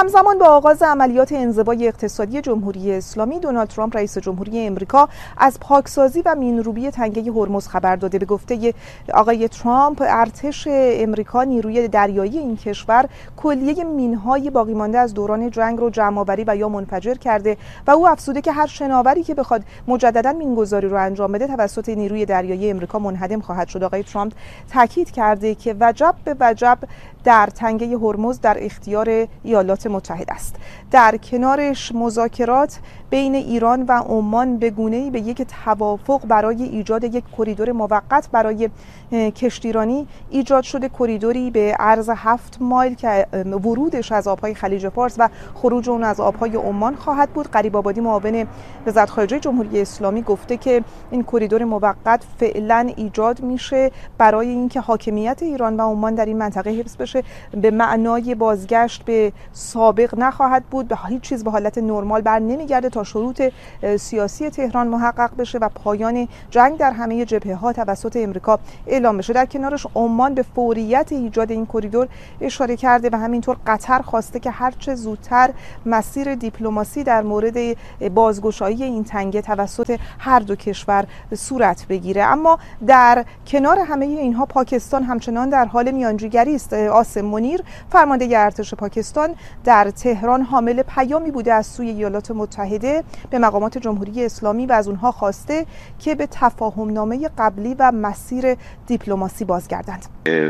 همزمان با آغاز عملیات انزوای اقتصادی جمهوری اسلامی، دونالد ترامپ رئیس جمهوری امریکا از پاکسازی و مین‌روبی تنگه هرمز خبر داده. به گفته آقای ترامپ، ارتش امریکا نیروی دریایی این کشور کلیه مین‌های باقی مانده از دوران جنگ رو جمع‌آوری و یا منفجر کرده و او افزوده که هر شناوری که بخواد مجددا مین‌گذاری رو انجام بده توسط نیروی دریایی امریکا منهدم خواهد شد. آقای ترامپ تاکید کرده که وجب به وجب در تنگه هرمز در اختیار ایالات متحده است. در کنارش مذاکرات بین ایران و عمان به گونه‌ای به یک توافق برای ایجاد یک کریدور موقت برای کشتیرانی ایجاد شده. کریدوری به عرض 7 مایل که ورودش از آبهای خلیج فارس و خروج اون از آبهای عمان خواهد بود. غریب‌آبادی معاون وزارت خارجه جمهوری اسلامی گفته که این کریدور موقت فعلا ایجاد میشه برای اینکه حاکمیت ایران و عمان در این منطقه حفظ بشه. به معنای بازگشت به سابق نخواهد بود، به هیچ چیز به حالت نرمال بر نمیگرده تا شروط سیاسی تهران محقق بشه و پایان جنگ در همه جبهه‌ها توسط امریکا اعلام بشه. در کنارش عمان به فوریت ایجاد این کریدور اشاره کرده و همینطور قطر خواسته که هرچه زودتر مسیر دیپلماسی در مورد بازگشایی این تنگه توسط هر دو کشور صورت بگیره. اما در کنار همه اینها پاکستان همچنان در حال میانجیگری است. آسم منیر فرمانده ارتش پاکستان در تهران حامل پیامی بوده از سوی ایالات متحده به مقامات جمهوری اسلامی و از اونها خواسته که به تفاهم نامه قبلی و مسیر دیپلماسی بازگردند.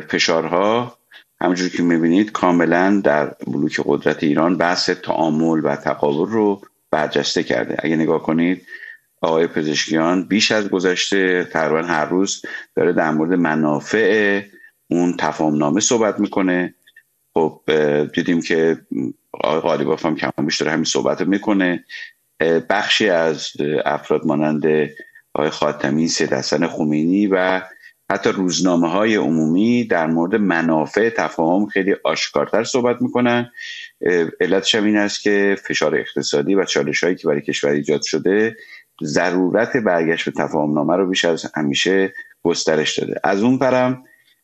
فشارها همونجور که می‌بینید کاملا در بلوک قدرت ایران بحث تعامل و تقابل رو برجسته کرده. اگه نگاه کنید آقای پزشکیان بیش از گذشته تقریبا هر روز داره در مورد منافع اون تفاهم نامه صحبت میکنه. خب دیدیم که آقای غالیباف هم کمابیش داره همین صحبت رو میکنه. بخشی از افراد مانند آقای خاتمی، سید حسن خمینی و حتی روزنامه‌های عمومی در مورد منافع تفاهم خیلی آشکارتر صحبت میکنن. علتش هم این است که فشار اقتصادی و چالش‌هایی که برای کشور ایجاد شده ضرورت برگشت به تفاهم نامه رو بیش از همیشه گسترش داده. از اون پرم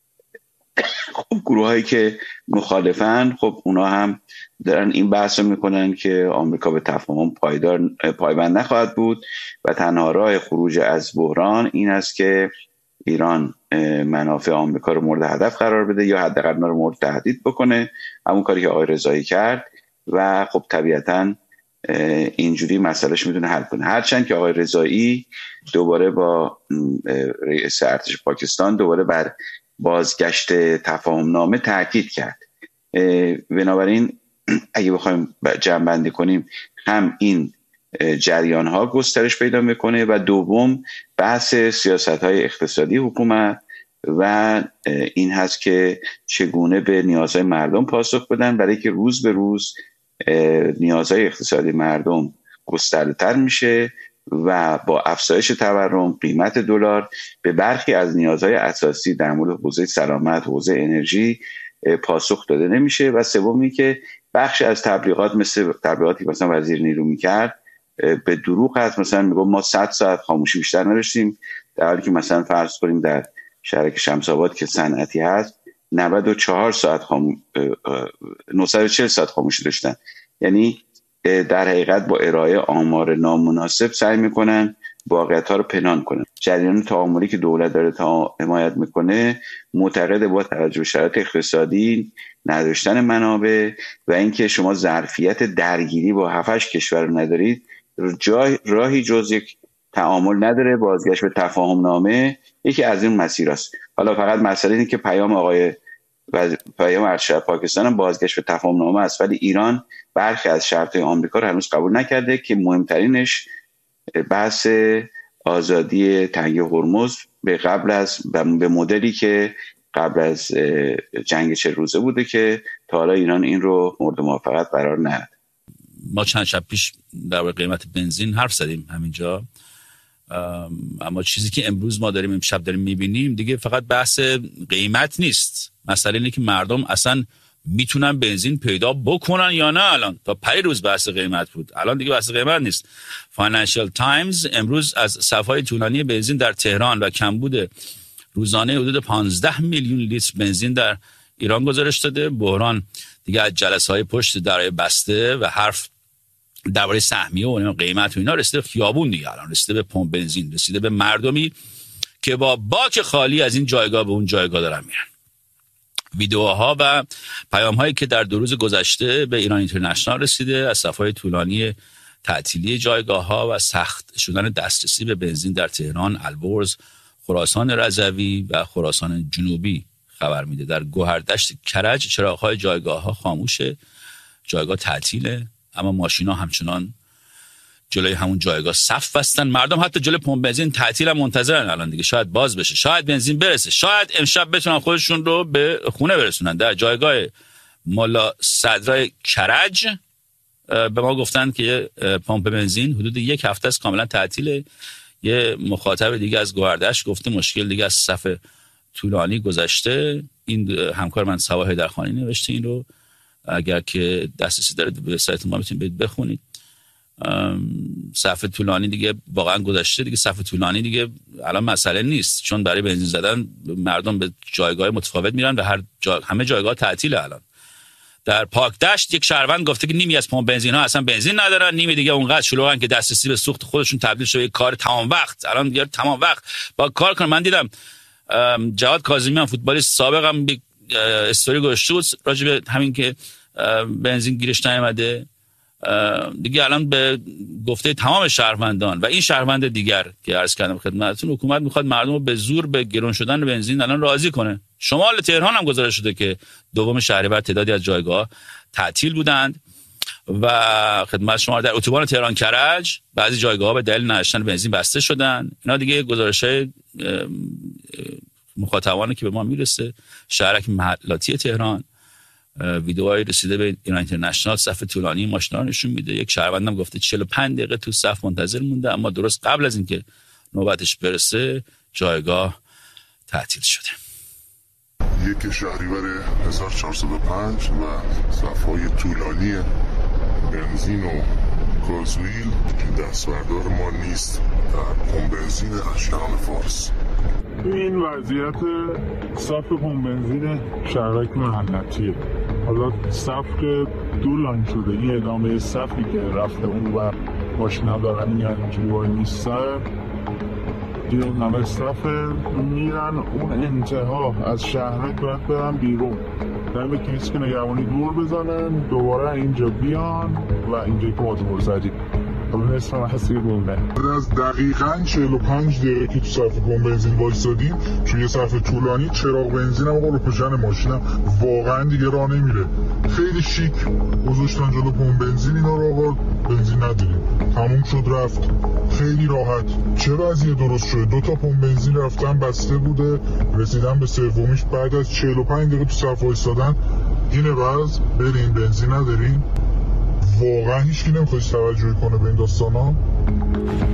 خب گروهایی که مخالفن، خب اونا هم دارن این بحث رو میکنن که آمریکا به تفاهم پایبند نخواهد بود و تنها راه خروج از بحران این است که ایران منافع آمریکا رو مورد هدف قرار بده یا حداقل اونا رو مورد تهدید بکنه، همون کاری که آقای رضایی کرد و خب طبیعتاً اینجوری مسئلهش میتونه حل کنه. هرچند که آقای رضایی دوباره با رئیس ارتش پاکستان دوباره بر بازگشت تفاهم نامه تاکید کرد. بنابراین اگه بخوایم جمع‌بندی کنیم، هم این جریان ها گسترش پیدا میکنه و دوم بحث سیاست های اقتصادی حکومت و این هست که چگونه به نیازهای مردم پاسخ بدن، برای که روز به روز نیازهای اقتصادی مردم گسترده‌تر میشه و با افزایش تورم قیمت دلار به برخی از نیازهای اساسی در مورد حوزه سلامت، حوزه انرژی پاسخ داده نمیشه. و سومی که بخش از تبلیغات مثل تبلیغاتی مثلا وزیر نیرو میکرد به دروغ هست، مثلا میگم ما 100 ساعت خاموشی بیشتر نداشتیم، در حالی که مثلا فرض کنیم در شهرک شمس‌آباد که صنعتی هست 94 ساعت 940 ساعت خاموشی داشتن. یعنی در حقیقت با ارائه آمار نامناسب سعی میکنن واقعیت‌ها رو پنهان کنن. جریان تعاملی که دولت داره حمایت میکنه معتقد با توجه به شرایط اقتصادی، نداشتن منابع و اینکه شما ظرفیت درگیری با 7-8 کشور رو ندارید، راهی جز یک تعامل نداره. بازگشت به تفاهم نامه یکی از این مسیراست. حالا فقط مسئله اینه که پیام ارتش پاکستان هم بازگشت به تفاهم نامه است، ولی ایران برخی از شرط‌های آمریکا رو هنوز قبول نکرده که مهمترینش بحث آزادی تنگه هرمز به مدلی که قبل از جنگ 40 روزه بوده که تا حالا ایران این رو مورد موافقت قرار نداد. ما چند شب پیش در قیمت بنزین حرف زدیم همینجا، اما چیزی که امروز ما داریم امشب داریم میبینیم دیگه فقط بحث قیمت نیست. مسئله اینه که مردم اصلا میتونن بنزین پیدا بکنن یا نه. الان تا پریروز بحث قیمت بود، الان دیگه بحث قیمت نیست. فاینانشال تایمز امروز از صفحه طولانی بنزین در تهران و کمبود روزانه حدود 15 میلیون لیتر بنزین در ایران گزارش داده. بحران دیگه از جلسه‌های پشت درای بسته و حرف درباره سهمیه و قیمت و اینا رسیده خیابون دیگه. الان رسیده به پمپ بنزین، رسیده به مردمی که با باک خالی از این جایگاه به اون جایگاه دارن میرن. ویدیوها و پیام‌هایی که در 2 روز گذشته به ایران اینترنشنال رسیده از صفحات طولانی تعطیلی جایگاه‌ها و سخت شدن دسترسی به بنزین در تهران، البرز، خراسان رضوی و خراسان جنوبی خبر میده. در گوهردشت کرج چراغ‌های جایگاه‌ها خاموشه، جایگاه تعطیله، اما ماشینا همچنان جلوی همون جایگاه صف بستن. مردم حتی جلوی پمپ بنزین تعطیل هم منتظرن الان دیگه، شاید باز بشه، شاید بنزین برسه، شاید امشب بتونن خودشون رو به خونه برسونن. در جایگاه ملا صدرای کرج به ما گفتن که پمپ بنزین حدود 1 هفته است کاملا تعطیله. یه مخاطب دیگه از گوهردشت گفته مشکل دیگه از صف طولانی گذشته. این همکار من سواح حیدرخانی نوشته این رو، اگر که دسترسی داره به سایت ما میتونید بخونید. صف طولانی دیگه واقعا گذشته دیگه. صف طولانی دیگه الان مسئله نیست، چون برای بنزین زدن مردم به جایگاه متفاوت میرن و همه جایگاه تعطیله. الان در پاکدشت یک شهروند گفته که نیمی از پمپ بنزین ها اصلا بنزین ندارن، نیمی دیگه اونقدر شلوغن که دسترسی به سوخت خودشون تبدیل شده به کار تمام وقت. الان دیگه تمام وقت با کار کنن. من دیدم جواد کاظمیان فوتبالیست سابقم استوری گذاشته بود راجع به همین که بنزین گیرش نیامده. دیگه الان به گفته تمام شهروندان و این شهروند دیگر که عرض کردم خدمتتون، حکومت میخواد مردم رو به زور به گرون شدن بنزین الان راضی کنه. شمال تهران هم گزارش شده که 2 شهریور تعدادی از جایگاه تعطیل بودند و خدمت شما در اتوبان تهران کرج بعضی جایگاه‌ها به دلیل نداشتن بنزین بسته شدن. اینا دیگه گزارش‌های مخاطبانی که به ما میرسه. شهرک محلاتی تهران ویدیوهایی رسیده به ایران اینترنشنال صف طولانی ماشینا نشون میده. یک شهروندم گفته 45 دقیقه تو صف منتظر مونده، اما درست قبل از اینکه نوبتش برسه جایگاه تعطیل شده. 1 شهریور 1405 و صف‌های طولانی بنزین و گازوئیل که دستبردار ما نیست در پمپ بنزین اشکان فارس. این وضعیت صف پمپ بنزین شهرک محلتیه. حالا صف که دو لاین شده، این ادامه صفی که رفته اون و ماشینا دارن میان اینجوری وای میستن، دیگه اون همه صف میرن اون انتها از شهرک باید برن بیرون، دائم کسی که نگهبانی دور بزنن دوباره اینجا بیان و اینجا که ما زدیم. حالا نصف محصیل بونده از دقیقاً 45 دقیقه که تو صف پمپ بنزین وایسادیم توی صف طولانی، چراغ بنزین هم با روشن ماشینم واقعا دیگه راه نمیره. خیلی شیک گذاشتن جلو پمپ بنزین، اینا رو آقا بنزین نداریم، تموم شد رفت. خیلی راحت. چه وضعیه درست شده؟ 2 پمپ بنزین رفتن بسته بوده، رسیدن به سومیش بعد از 45 دقیقه تو صف وایسادن. اینه وضع، بریم بنزین نداریم. واقعا هیچکی نمیخواد توجه کنه به این داستانا.